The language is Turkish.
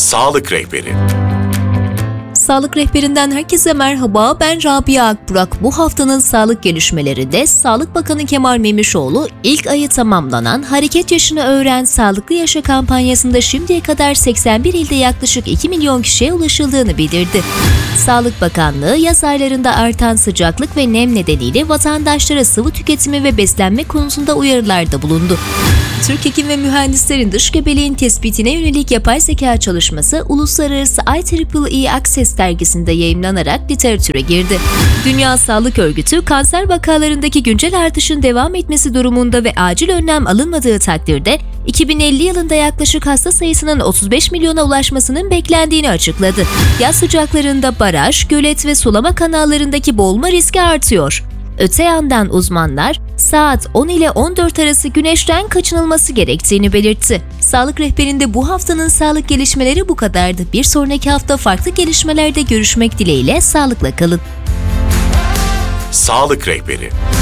Sağlık Rehberi. Sağlık Rehberinden herkese merhaba, ben Rabia Akburak. Bu haftanın sağlık gelişmelerinde Sağlık Bakanı Kemal Memişoğlu, ilk ayı tamamlanan Hareket Yaşını Öğren Sağlıklı Yaşa kampanyasında şimdiye kadar 81 ilde yaklaşık 2 milyon kişiye ulaşıldığını bildirdi. Sağlık Bakanlığı, yaz aylarında artan sıcaklık ve nem nedeniyle vatandaşlara sıvı tüketimi ve beslenme konusunda uyarılarda bulundu. Türk Hekim ve Mühendislerin dış gebeliğin tespitine yönelik yapay zeka çalışması Uluslararası IEEE Access dergisinde yayımlanarak literatüre girdi. Dünya Sağlık Örgütü, kanser vakalarındaki güncel artışın devam etmesi durumunda ve acil önlem alınmadığı takdirde 2050 yılında yaklaşık hasta sayısının 35 milyona ulaşmasının beklendiğini açıkladı. Yaz sıcaklarında baraj, gölet ve sulama kanallarındaki boğulma riski artıyor. Öte yandan uzmanlar, saat 10 ile 14 arası güneşten kaçınılması gerektiğini belirtti. Sağlık Rehberi'nde bu haftanın sağlık gelişmeleri bu kadardı. Bir sonraki hafta farklı gelişmelerde görüşmek dileğiyle sağlıkla kalın. Sağlık Rehberi.